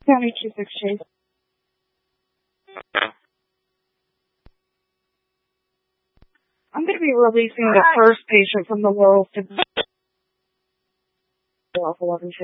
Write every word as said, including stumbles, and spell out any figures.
County two six Chase. I'm going to be releasing the first patient from the Laurel off eleven